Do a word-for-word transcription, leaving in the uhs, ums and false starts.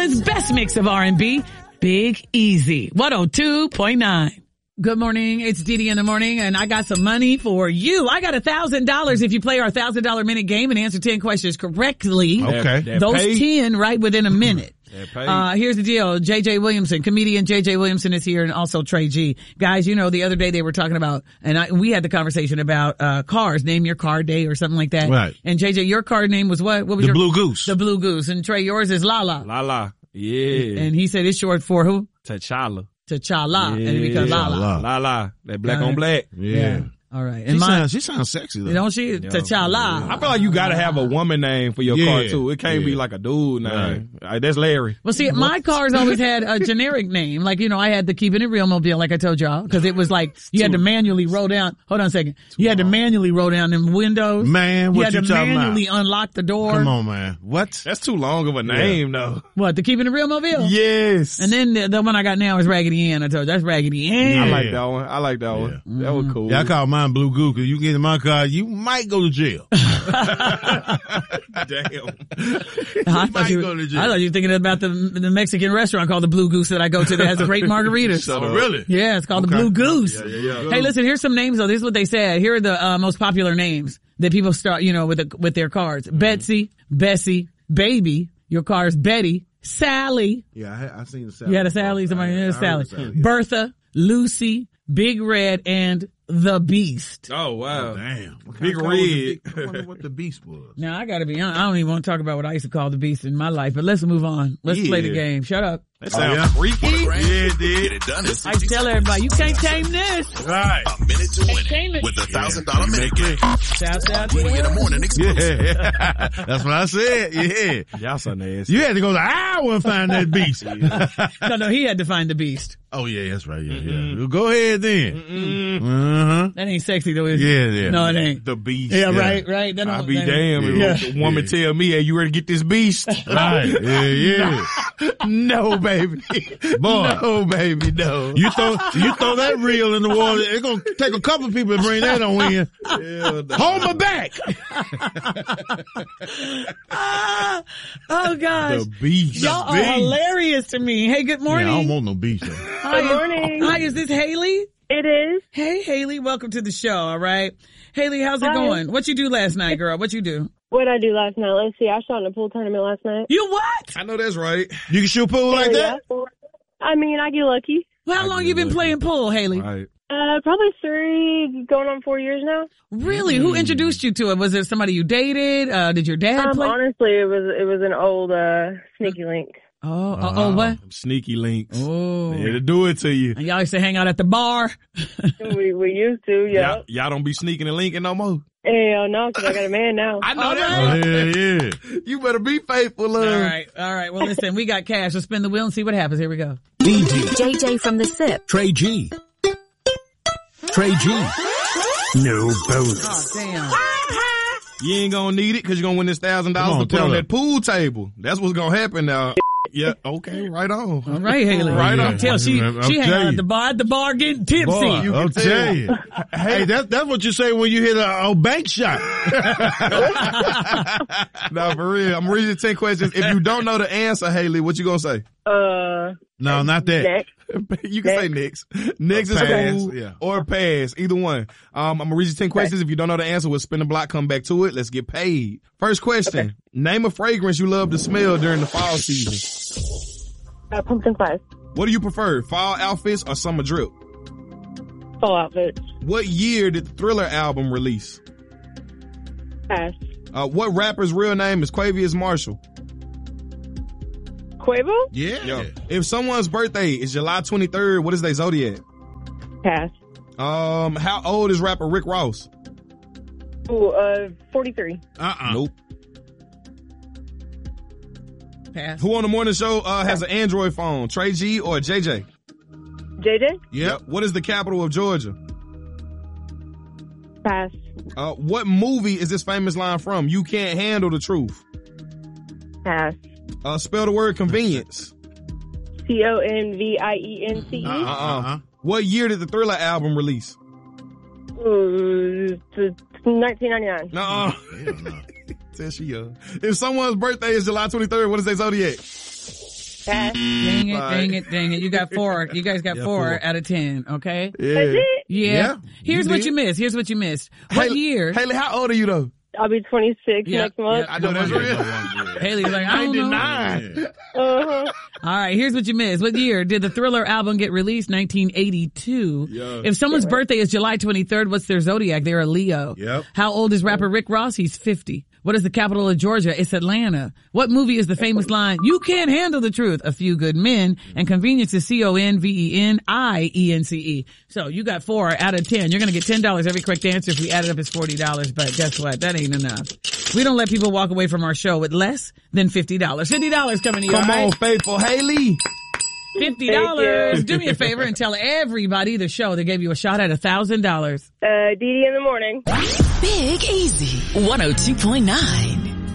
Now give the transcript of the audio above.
Brooklyn's best mix of R and B, Big Easy, one oh two point nine. Good morning. It's Didi in the morning, and I got some money for you. I got a thousand dollars if you play our thousand dollar minute game and answer ten questions correctly. Okay. That Those paid. ten right within a minute. That paid. Uh, here's the deal. J J Williamson, comedian J J Williamson is here, and also Trey G. Guys, you know, the other day they were talking about, and I, we had the conversation about, uh, cars. Name your car day or something like that. Right. And J J, your car name was what? What was The your? Blue Goose. The Blue Goose. And Trey, yours is Lala. La la. Yeah. And he said it's short for who? T'Challa. T'Challa. Yeah. And it becomes Lala. T'Challa. La la. That black Got on it. black. Yeah. All right. She And mine, sounds, she sounds sexy though. don't she? T'Challa. I feel like you gotta have a woman name for your Yeah. car too. It can't be Yeah. like a dude name. Right. That's Larry. Well, see, my car's always had a generic name. Like, you know, I had the Keeping It Real mobile, like I told y'all, because it was like, you had to manually roll down. Hold on a second. You had to manually roll down them windows. Man, You what had you to talking manually about? unlock the door. Come on, man. What? That's too long of a name though. What, the Keeping It Real mobile? Yes. And then the, the one I got now is Raggedy Ann. I told you, that's Raggedy Ann. I Yeah. like that one. I like that one. That was cool. Yeah, I call mine Blue Goose because you get in my car, you might go to jail. Damn. I might thought you, go to jail. I thought you were thinking about the, the Mexican restaurant called the Blue Goose that I go to that has great margaritas. Oh, really? Yeah, it's called the Blue Goose. Yeah, yeah, yeah. Hey, listen, here's some names though. This is what they said. Here are the uh, most popular names that people start, you know, with the, with their cars. Mm-hmm. Betsy, Bessie, Baby, your car's Betty, Sally. Yeah, I, had, I seen the Sally. You had a Sally, somebody, I, yeah, I Sally. heard Sally, yeah. Bertha, Lucy, Big Red, and the Beast. Oh wow. Damn. What Big kind of car was the Red. Big- I wonder what the Beast was. Now, I gotta be honest, I don't even want to talk about what I used to call the Beast in my life, but let's move on. Let's play the Yeah. game. Shut up. That Oh, sounds yeah? freaky. Yeah, it Get did. it done in I sixty tell seconds. everybody, you can't tame this. Right. A minute to win Tame it. it with the thousand dollar minute game. Shout out to Didi in the morning exclusive. Yeah. That's what I said. Yeah. Y'all so nasty. You had to go to Iowa and find that Beast. No, no, he had to find the Beast. Oh, yeah, that's right. Yeah, yeah. Well, go ahead then. Uh-huh. That ain't sexy though, is it? Yeah, yeah. No, it ain't. The beast. Yeah, right, right. That I'll don't- be that- damned if Yeah. a woman tell me, hey, you ready to get this beast? Right. Yeah, yeah. No, baby. Boy. No, baby, no. You throw, you throw that reel in the water, it's gonna take a couple people to bring that on in. Hell no. Hold my back. Ah, oh gosh. The beast. Y'all The are Beast. hilarious to me. Hey, good Yeah, morning. I don't want no beast. though. Hi, Good morning. Hi, is this Haley? It is. Hey, Haley, welcome to the show, all right? Haley, how's it Hi. going? What you do last night, girl? What you do? What did I do last night? Let's see. I shot in a pool tournament last night. You what? I know that's right. You can shoot pool like that? Yeah. I mean, I get lucky. Well, how I long do you been love playing pool, Haley? Right. Uh, probably three, going on four years now. Really? Who introduced you to it? Was it somebody you dated? Uh, did your dad Um, play? honestly, it was it was an old uh sneaky link. Oh, oh, oh, what? Them sneaky links. Oh. Yeah, to do it to you. And y'all used to hang out at the bar? we we used to, yeah. Y'all, y'all don't be sneaking and linking no more. Hell no, because I got a man now. I know All that. right. Yeah, yeah. You better be faithful, love. All right, all right. Well, listen, we got cash. Let's spin the wheel and see what happens. Here we go. D D, J J from the SIP. Trey G. Trey G. No bonus. Oh, damn. You ain't gonna need it because you're gonna win this thousand Come dollars on, to put tell on her. that pool table. That's what's gonna happen now. Yeah, okay, right on. All right, Haley. Right I on. can tell she, I'm she hang telling out at you. the bar, at the bar getting tipsy. Boy, You I'll can tell tell. you. Hey, that's, that's what you say when you hit a, a bank shot. No, for real. I'm reading ten questions. If you don't know the answer, Haley, what you gonna say? Uh, No, not that. next. You can say next. Next is pass, cool yeah. or pass. Either one. Um, I'm gonna read you ten questions. If you don't know the answer, we'll spin the block, come back to it. Let's get paid. First question. Name a fragrance you love to smell during the fall season. Uh, pumpkin spice. What do you prefer, fall outfits or summer drip? Fall outfits. What year did the Thriller album release? Pass. Uh, what rapper's real name is Quavious Marshall? Quavo? Yeah. Yo, if someone's birthday is July twenty-third, what is their zodiac? Pass. Um, how old is rapper Rick Ross? Ooh, uh, forty-three. Uh-uh. Nope. Pass. Who on the morning show uh, has an Android phone? Trey G or J J? J J? Yep. What is the capital of Georgia? Pass. Uh, what movie is this famous line from? You can't handle the truth. Pass. Uh, spell the word convenience. C O N V I E N C E. Uh-uh. Uh-uh. What year did the Thriller album release? Ooh, nineteen ninety-nine. Nuh-uh. Hell no. Says she young. If someone's birthday is July twenty-third, what is their zodiac? Pass. Dang it, Bye. dang it, dang it. You got four. You guys got Yeah, four, four. out of ten, okay? Yeah. That's it. Yeah. Yeah, Here's you what did. you missed. Here's what you missed. What Haley, year? Haley, how old are you though? I'll be twenty-six Yeah, next month. yeah, I know that's real. Haley's like, I don't know. ninety-nine. Uh-huh. All right, here's what you missed. What year did the Thriller album get released? nineteen eighty-two. Yeah. If someone's birthday is July twenty-third, what's their zodiac? They're a Leo. Yep. How old is rapper Rick Ross? He's fifty. What is the capital of Georgia? It's Atlanta. What movie is the famous line, "You can't handle the truth"? A Few Good Men. And convenience is C O N V E N I E N C E. So you got four out of ten. You're going to get ten dollars every correct answer. If we add it up, it's forty dollars. But guess what? That ain't enough. We don't let people walk away from our show with less than fifty dollars. fifty dollars coming to you. Come all right? on, faithful Haley. fifty dollars. Thank you. Do me a favor and tell everybody the show that gave you a shot at a thousand dollars. Uh, Dee Dee in the morning. Big Easy, one oh two point nine.